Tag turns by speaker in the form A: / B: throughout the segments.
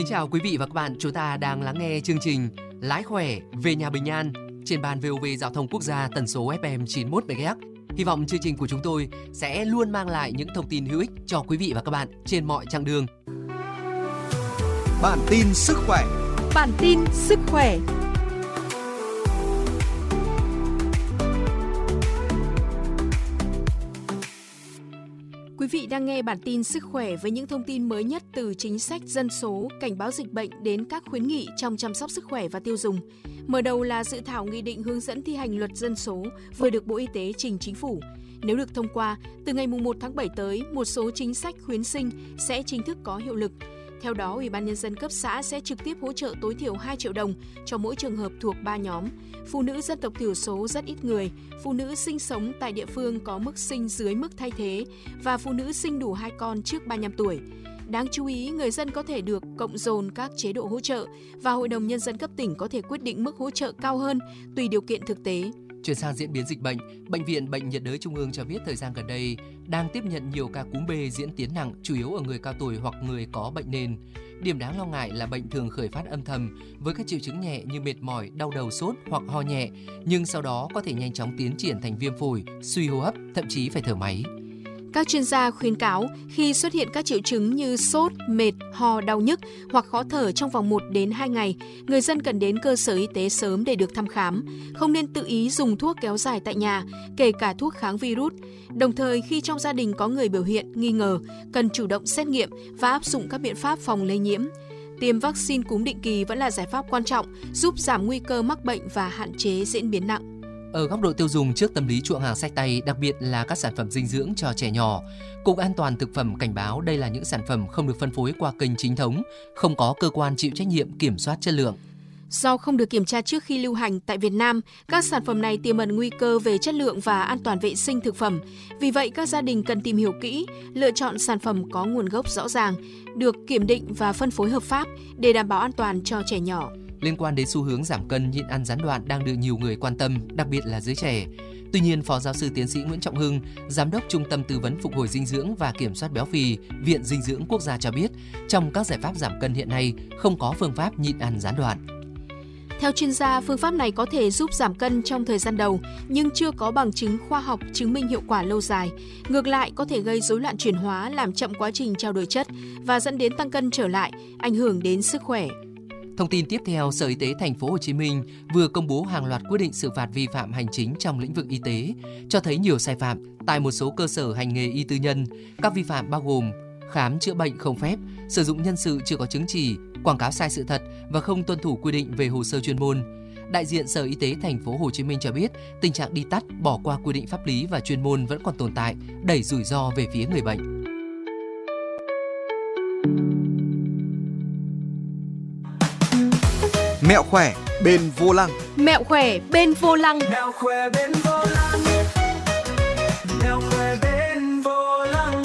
A: chào quý vị và các bạn, chúng ta đang lắng nghe chương trình Lái khỏe về nhà bình an trên ban VOV Giao thông Quốc gia tần số FM 91 MHz. Hy vọng chương trình của chúng tôi sẽ luôn mang lại những thông tin hữu ích cho quý vị và các bạn trên mọi chặng đường.
B: Bản tin sức khỏe.
C: Bản tin sức khỏe. Quý vị đang nghe bản tin sức khỏe với những thông tin mới nhất từ chính sách dân số, cảnh báo dịch bệnh đến các khuyến nghị trong chăm sóc sức khỏe và tiêu dùng. Mở đầu là dự thảo nghị định hướng dẫn thi hành luật dân số vừa được Bộ Y tế trình Chính phủ. Nếu được thông qua, từ ngày 1 tháng 7 tới, một số chính sách khuyến sinh sẽ chính thức có hiệu lực. Theo đó, Ủy ban Nhân dân cấp xã sẽ trực tiếp hỗ trợ tối thiểu 2 triệu đồng cho mỗi trường hợp thuộc 3 nhóm: phụ nữ dân tộc thiểu số rất ít người, phụ nữ sinh sống tại địa phương có mức sinh dưới mức thay thế và phụ nữ sinh đủ 2 con trước 35 tuổi. Đáng chú ý, người dân có thể được cộng dồn các chế độ hỗ trợ và Hội đồng Nhân dân cấp tỉnh có thể quyết định mức hỗ trợ cao hơn tùy điều kiện thực tế.
A: Chuyển sang diễn biến dịch bệnh, Bệnh viện Bệnh nhiệt đới Trung ương cho biết thời gian gần đây đang tiếp nhận nhiều ca cúm B diễn tiến nặng, chủ yếu ở người cao tuổi hoặc người có bệnh nền. Điểm đáng lo ngại là bệnh thường khởi phát âm thầm với các triệu chứng nhẹ như mệt mỏi, đau đầu, sốt hoặc ho nhẹ, nhưng sau đó có thể nhanh chóng tiến triển thành viêm phổi, suy hô hấp, thậm chí phải thở máy.
C: Các chuyên gia khuyến cáo khi xuất hiện các triệu chứng như sốt, mệt, ho, đau nhức hoặc khó thở trong vòng 1 đến 2 ngày, người dân cần đến cơ sở y tế sớm để được thăm khám. Không nên tự ý dùng thuốc kéo dài tại nhà, kể cả thuốc kháng virus. Đồng thời, khi trong gia đình có người biểu hiện nghi ngờ, cần chủ động xét nghiệm và áp dụng các biện pháp phòng lây nhiễm. Tiêm vaccine cúm định kỳ vẫn là giải pháp quan trọng, giúp giảm nguy cơ mắc bệnh và hạn chế diễn biến nặng.
A: Ở góc độ tiêu dùng, trước tâm lý chuộng hàng xách tay, đặc biệt là các sản phẩm dinh dưỡng cho trẻ nhỏ, Cục An toàn Thực phẩm cảnh báo đây là những sản phẩm không được phân phối qua kênh chính thống, không có cơ quan chịu trách nhiệm kiểm soát chất lượng.
C: Do không được kiểm tra trước khi lưu hành tại Việt Nam, các sản phẩm này tiềm ẩn nguy cơ về chất lượng và an toàn vệ sinh thực phẩm. Vì vậy, các gia đình cần tìm hiểu kỹ, lựa chọn sản phẩm có nguồn gốc rõ ràng, được kiểm định và phân phối hợp pháp để đảm bảo an toàn cho trẻ nhỏ.
A: Liên quan đến xu hướng giảm cân, nhịn ăn gián đoạn đang được nhiều người quan tâm, đặc biệt là giới trẻ. Tuy nhiên, Phó Giáo sư Tiến sĩ Nguyễn Trọng Hưng, Giám đốc Trung tâm Tư vấn Phục hồi Dinh dưỡng và Kiểm soát Béo phì, Viện Dinh dưỡng Quốc gia cho biết, trong các giải pháp giảm cân hiện nay, không có phương pháp nhịn ăn gián đoạn.
C: Theo chuyên gia, phương pháp này có thể giúp giảm cân trong thời gian đầu, nhưng chưa có bằng chứng khoa học chứng minh hiệu quả lâu dài. Ngược lại, có thể gây rối loạn chuyển hóa, làm chậm quá trình trao đổi chất và dẫn đến tăng cân trở lại, ảnh hưởng đến sức khỏe.
A: Thông tin tiếp theo, Sở Y tế Thành phố Hồ Chí Minh vừa công bố hàng loạt quyết định xử phạt vi phạm hành chính trong lĩnh vực y tế, cho thấy nhiều sai phạm tại một số cơ sở hành nghề y tư nhân. Các vi phạm bao gồm khám chữa bệnh không phép, sử dụng nhân sự chưa có chứng chỉ, quảng cáo sai sự thật và không tuân thủ quy định về hồ sơ chuyên môn. Đại diện Sở Y tế Thành phố Hồ Chí Minh cho biết, tình trạng đi tắt, bỏ qua quy định pháp lý và chuyên môn vẫn còn tồn tại, đẩy rủi ro về phía người bệnh.
B: Mẹo khỏe bên vô lăng.
C: Mẹo khỏe bên vô lăng.
D: Mẹo khỏe bên vô lăng. Mẹo khỏe bên vô lăng.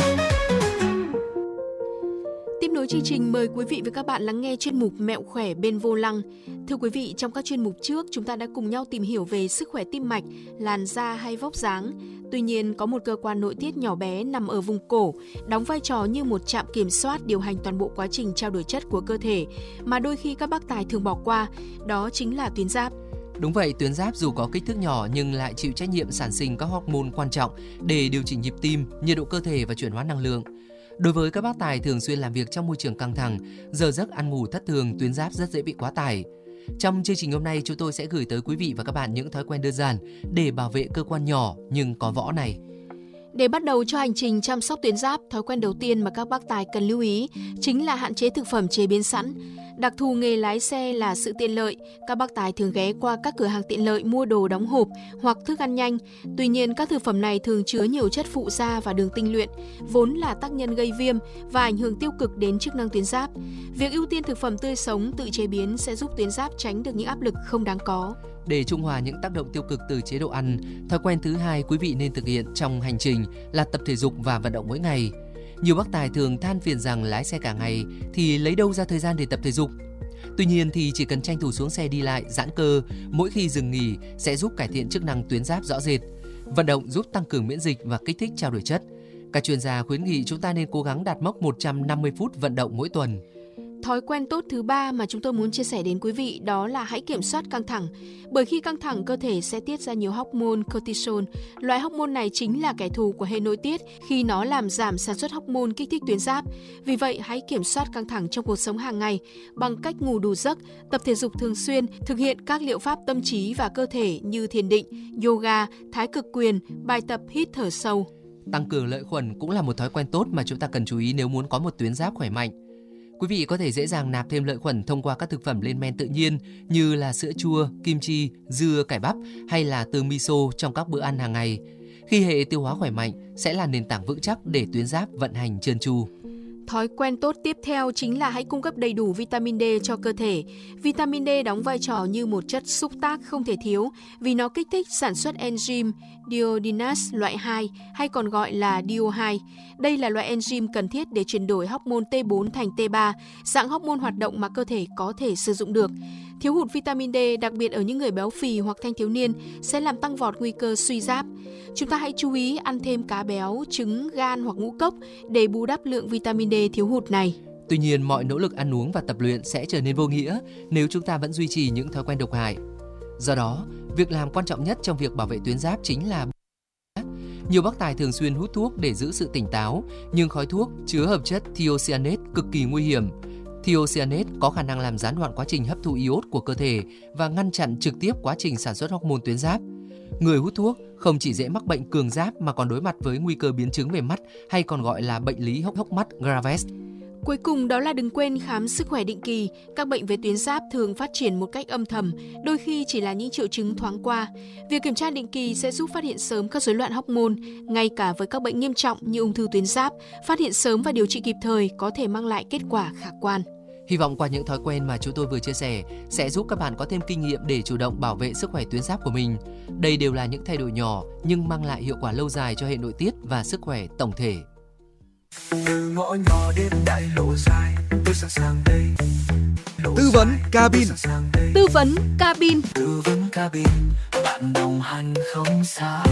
C: Tiếp nối chương trình, mời quý vị và các bạn lắng nghe chuyên mục Mẹo khỏe bên vô lăng. Thưa quý vị, trong các chuyên mục trước, chúng ta đã cùng nhau tìm hiểu về sức khỏe tim mạch, làn da hay vóc dáng. Tuy nhiên, có một cơ quan nội tiết nhỏ bé nằm ở vùng cổ, đóng vai trò như một trạm kiểm soát điều hành toàn bộ quá trình trao đổi chất của cơ thể, mà đôi khi các bác tài thường bỏ qua, đó chính là tuyến giáp.
A: Đúng vậy, tuyến giáp dù có kích thước nhỏ nhưng lại chịu trách nhiệm sản sinh các hormone quan trọng để điều chỉnh nhịp tim, nhiệt độ cơ thể và chuyển hóa năng lượng. Đối với các bác tài thường xuyên làm việc trong môi trường căng thẳng, giờ giấc ăn ngủ thất thường, tuyến giáp rất dễ bị quá tải. Trong chương trình hôm nay, chúng tôi sẽ gửi tới quý vị và các bạn những thói quen đơn giản để bảo vệ cơ quan nhỏ nhưng có võ này.
C: Để bắt đầu cho hành trình chăm sóc tuyến giáp, thói quen đầu tiên mà các bác tài cần lưu ý chính là hạn chế thực phẩm chế biến sẵn. Đặc thù nghề lái xe là sự tiện lợi, các bác tài thường ghé qua các cửa hàng tiện lợi mua đồ đóng hộp hoặc thức ăn nhanh. Tuy nhiên, các thực phẩm này thường chứa nhiều chất phụ gia và đường tinh luyện, vốn là tác nhân gây viêm và ảnh hưởng tiêu cực đến chức năng tuyến giáp. Việc ưu tiên thực phẩm tươi sống, tự chế biến sẽ giúp tuyến giáp tránh được những áp lực không đáng có.
A: Để trung hòa những tác động tiêu cực từ chế độ ăn, thói quen thứ hai quý vị nên thực hiện trong hành trình là tập thể dục và vận động mỗi ngày. Nhiều bác tài thường than phiền rằng lái xe cả ngày thì lấy đâu ra thời gian để tập thể dục. Tuy nhiên thì chỉ cần tranh thủ xuống xe đi lại, giãn cơ mỗi khi dừng nghỉ sẽ giúp cải thiện chức năng tuyến giáp rõ rệt. Vận động giúp tăng cường miễn dịch và kích thích trao đổi chất. Các chuyên gia khuyến nghị chúng ta nên cố gắng đạt mốc 150 phút vận động mỗi tuần.
C: Thói quen tốt thứ 3 mà chúng tôi muốn chia sẻ đến quý vị đó là hãy kiểm soát căng thẳng. Bởi khi căng thẳng, cơ thể sẽ tiết ra nhiều hormone cortisol. Loại hormone này chính là kẻ thù của hệ nội tiết khi nó làm giảm sản xuất hormone kích thích tuyến giáp. Vì vậy, hãy kiểm soát căng thẳng trong cuộc sống hàng ngày bằng cách ngủ đủ giấc, tập thể dục thường xuyên, thực hiện các liệu pháp tâm trí và cơ thể như thiền định, yoga, thái cực quyền, bài tập hít thở sâu.
A: Tăng cường lợi khuẩn cũng là một thói quen tốt mà chúng ta cần chú ý nếu muốn có một tuyến giáp khỏe mạnh. Quý vị có thể dễ dàng nạp thêm lợi khuẩn thông qua các thực phẩm lên men tự nhiên như là sữa chua, kim chi, dưa, cải bắp hay là tương miso trong các bữa ăn hàng ngày. Khi hệ tiêu hóa khỏe mạnh sẽ là nền tảng vững chắc để tuyến giáp vận hành trơn tru.
C: Thói quen tốt tiếp theo chính là hãy cung cấp đầy đủ vitamin D cho cơ thể. Vitamin D đóng vai trò như một chất xúc tác không thể thiếu vì nó kích thích sản xuất enzyme deiodinase loại 2 hay còn gọi là DO2. Đây là loại enzyme cần thiết để chuyển đổi hormone T4 thành T3, dạng hormone hoạt động mà cơ thể có thể sử dụng được. Thiếu hụt vitamin D, đặc biệt ở những người béo phì hoặc thanh thiếu niên, sẽ làm tăng vọt nguy cơ suy giáp. Chúng ta hãy chú ý ăn thêm cá béo, trứng, gan hoặc ngũ cốc để bù đắp lượng vitamin D thiếu hụt này.
A: Tuy nhiên, mọi nỗ lực ăn uống và tập luyện sẽ trở nên vô nghĩa nếu chúng ta vẫn duy trì những thói quen độc hại. Do đó, việc làm quan trọng nhất trong việc bảo vệ tuyến giáp chính là nhiều bác tài thường xuyên hút thuốc để giữ sự tỉnh táo, nhưng khói thuốc chứa hợp chất thiocyanate cực kỳ nguy hiểm. Thiocyanate có khả năng làm gián đoạn quá trình hấp thụ iốt của cơ thể và ngăn chặn trực tiếp quá trình sản xuất hormone tuyến giáp. Người hút thuốc không chỉ dễ mắc bệnh cường giáp mà còn đối mặt với nguy cơ biến chứng về mắt hay còn gọi là bệnh lý hốc mắt Graves.
C: Cuối cùng đó là đừng quên khám sức khỏe định kỳ. Các bệnh về tuyến giáp thường phát triển một cách âm thầm, đôi khi chỉ là những triệu chứng thoáng qua. Việc kiểm tra định kỳ sẽ giúp phát hiện sớm các rối loạn hormone, ngay cả với các bệnh nghiêm trọng như ung thư tuyến giáp. Phát hiện sớm và điều trị kịp thời có thể mang lại kết quả khả quan.
A: Hy vọng qua những thói quen mà chúng tôi vừa chia sẻ sẽ giúp các bạn có thêm kinh nghiệm để chủ động bảo vệ sức khỏe tuyến giáp của mình. Đây đều là những thay đổi nhỏ nhưng mang lại hiệu quả lâu dài cho hệ nội tiết và sức khỏe tổng thể.
D: Từ ngõ nhỏ đến đại lộ dài, tôi sẵn sàng đây.
B: Tư vấn cabin.
C: Tư vấn cabin.
D: Tư vấn cabin, bạn đồng hành không xa.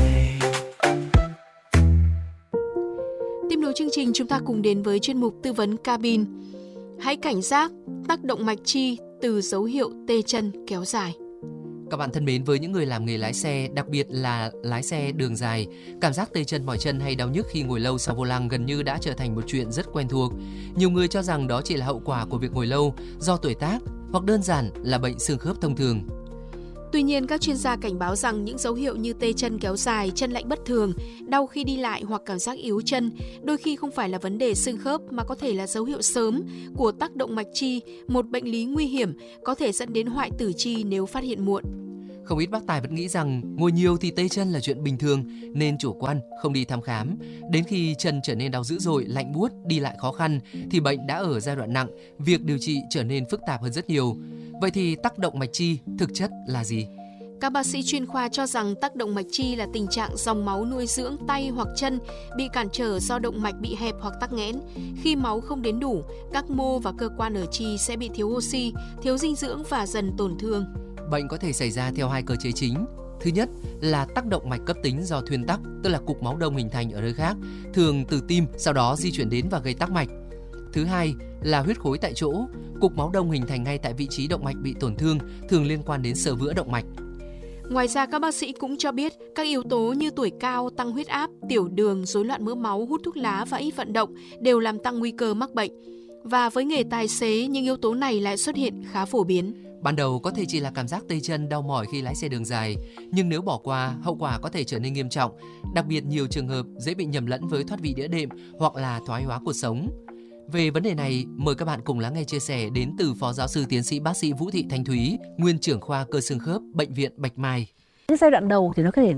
C: Tiếp nối chương trình, chúng ta cùng đến với chuyên mục tư vấn cabin. Hãy cảnh giác tác động mạch chi từ dấu hiệu tê chân kéo dài.
A: Các bạn thân mến, với những người làm nghề lái xe, đặc biệt là lái xe đường dài, cảm giác tê chân mỏi chân hay đau nhức khi ngồi lâu sau vô lăng gần như đã trở thành một chuyện rất quen thuộc. Nhiều người cho rằng đó chỉ là hậu quả của việc ngồi lâu do tuổi tác hoặc đơn giản là bệnh xương khớp thông thường.
C: Tuy nhiên, các chuyên gia cảnh báo rằng những dấu hiệu như tê chân kéo dài, chân lạnh bất thường, đau khi đi lại hoặc cảm giác yếu chân đôi khi không phải là vấn đề xương khớp mà có thể là dấu hiệu sớm của tác động mạch chi, một bệnh lý nguy hiểm có thể dẫn đến hoại tử chi nếu phát hiện muộn.
A: Không ít bác tài vẫn nghĩ rằng ngồi nhiều thì tê chân là chuyện bình thường nên chủ quan không đi thăm khám. Đến khi chân trở nên đau dữ dội, lạnh buốt, đi lại khó khăn thì bệnh đã ở giai đoạn nặng, việc điều trị trở nên phức tạp hơn rất nhiều. Vậy thì tác động mạch chi thực chất là gì?
C: Các bác sĩ chuyên khoa cho rằng tác động mạch chi là tình trạng dòng máu nuôi dưỡng tay hoặc chân bị cản trở do động mạch bị hẹp hoặc tắc nghẽn. Khi máu không đến đủ, các mô và cơ quan ở chi sẽ bị thiếu oxy, thiếu dinh dưỡng và dần tổn thương.
A: Bệnh có thể xảy ra theo hai cơ chế chính. Thứ nhất là tác động mạch cấp tính do thuyên tắc, tức là cục máu đông hình thành ở nơi khác, thường từ tim, sau đó di chuyển đến và gây tắc mạch. Thứ hai là huyết khối tại chỗ, cục máu đông hình thành ngay tại vị trí động mạch bị tổn thương, thường liên quan đến xơ vữa động mạch.
C: Ngoài ra, các bác sĩ cũng cho biết các yếu tố như tuổi cao, tăng huyết áp, tiểu đường, rối loạn mỡ máu, hút thuốc lá và ít vận động đều làm tăng nguy cơ mắc bệnh. Và với nghề tài xế, những yếu tố này lại xuất hiện khá phổ biến.
A: Ban đầu có thể chỉ là cảm giác tê chân đau mỏi khi lái xe đường dài, nhưng nếu bỏ qua, hậu quả có thể trở nên nghiêm trọng. Đặc biệt nhiều trường hợp dễ bị nhầm lẫn với thoát vị đĩa đệm hoặc là thoái hóa cột sống. Về vấn đề này, mời các bạn cùng lắng nghe chia sẻ đến từ Phó Giáo sư Tiến sĩ Bác sĩ Vũ Thị Thanh Thúy, Nguyên trưởng khoa cơ xương khớp, Bệnh viện Bạch Mai.
E: Cái giai đoạn đầu thì nó có thể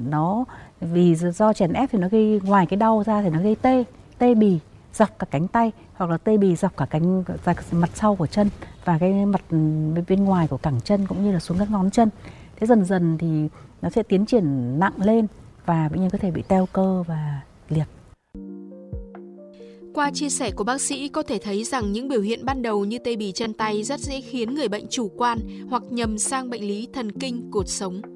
E: vì do chèn ép thì nó gây, ngoài cái đau ra thì nó gây tê bì dọc cả cánh tay hoặc là tê bì dọc cả mặt sau của chân và cái mặt bên ngoài của cẳng chân cũng như là xuống các ngón chân. Thế dần dần thì nó sẽ tiến triển nặng lên và bệnh nhân có thể bị teo cơ và liệt.
C: Qua chia sẻ của bác sĩ có thể thấy rằng những biểu hiện ban đầu như tê bì chân tay rất dễ khiến người bệnh chủ quan hoặc nhầm sang bệnh lý thần kinh cột sống.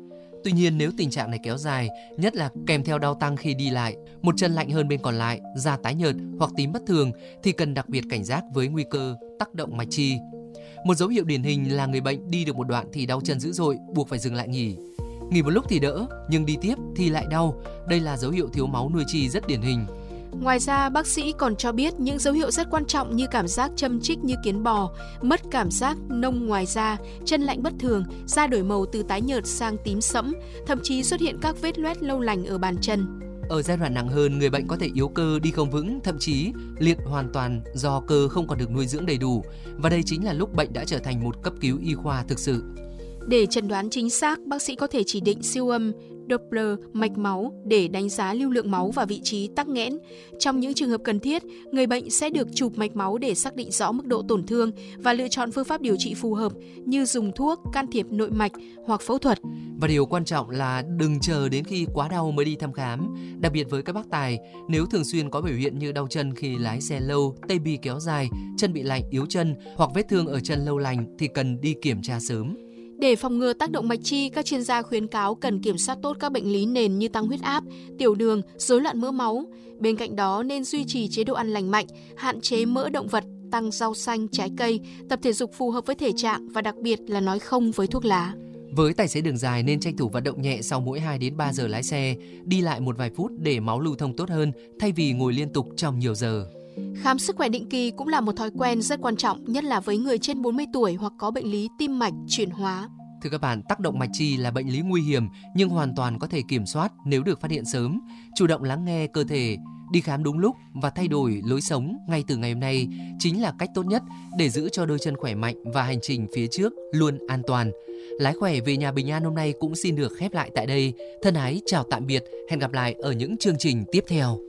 A: Tuy nhiên nếu tình trạng này kéo dài, nhất là kèm theo đau tăng khi đi lại, một chân lạnh hơn bên còn lại, da tái nhợt hoặc tím bất thường thì cần đặc biệt cảnh giác với nguy cơ tắc động mạch chi. Một dấu hiệu điển hình là người bệnh đi được một đoạn thì đau chân dữ dội, buộc phải dừng lại nghỉ. Nghỉ một lúc thì đỡ, nhưng đi tiếp thì lại đau. Đây là dấu hiệu thiếu máu nuôi chi rất điển hình.
C: Ngoài ra, bác sĩ còn cho biết những dấu hiệu rất quan trọng như cảm giác châm chích như kiến bò, mất cảm giác nông ngoài da, chân lạnh bất thường, da đổi màu từ tái nhợt sang tím sẫm, thậm chí xuất hiện các vết loét lâu lành ở bàn chân.
A: Ở giai đoạn nặng hơn, người bệnh có thể yếu cơ, đi không vững, thậm chí liệt hoàn toàn do cơ không còn được nuôi dưỡng đầy đủ. Và đây chính là lúc bệnh đã trở thành một cấp cứu y khoa thực sự.
C: Để chẩn đoán chính xác, bác sĩ có thể chỉ định siêu âm, Doppler, mạch máu để đánh giá lưu lượng máu và vị trí tắc nghẽn. Trong những trường hợp cần thiết, người bệnh sẽ được chụp mạch máu để xác định rõ mức độ tổn thương và lựa chọn phương pháp điều trị phù hợp như dùng thuốc, can thiệp nội mạch hoặc phẫu thuật.
A: Và điều quan trọng là đừng chờ đến khi quá đau mới đi thăm khám. Đặc biệt với các bác tài, nếu thường xuyên có biểu hiện như đau chân khi lái xe lâu, tê bì kéo dài, chân bị lạnh, yếu chân hoặc vết thương ở chân lâu lành thì cần đi kiểm tra sớm.
C: Để phòng ngừa tác động mạch chi, các chuyên gia khuyến cáo cần kiểm soát tốt các bệnh lý nền như tăng huyết áp, tiểu đường, rối loạn mỡ máu. Bên cạnh đó nên duy trì chế độ ăn lành mạnh, hạn chế mỡ động vật, tăng rau xanh, trái cây, tập thể dục phù hợp với thể trạng và đặc biệt là nói không với thuốc lá.
A: Với tài xế đường dài nên tranh thủ vận động nhẹ sau mỗi 2 đến 3 giờ lái xe, đi lại một vài phút để máu lưu thông tốt hơn thay vì ngồi liên tục trong nhiều giờ.
C: Khám sức khỏe định kỳ cũng là một thói quen rất quan trọng, nhất là với người trên 40 tuổi hoặc có bệnh lý tim mạch chuyển hóa.
A: Thưa các bạn, tắc động mạch chi là bệnh lý nguy hiểm nhưng hoàn toàn có thể kiểm soát nếu được phát hiện sớm. Chủ động lắng nghe cơ thể, đi khám đúng lúc và thay đổi lối sống ngay từ ngày hôm nay chính là cách tốt nhất để giữ cho đôi chân khỏe mạnh và hành trình phía trước luôn an toàn. Lái khỏe về nhà bình an hôm nay cũng xin được khép lại tại đây. Thân ái chào tạm biệt, hẹn gặp lại ở những chương trình tiếp theo.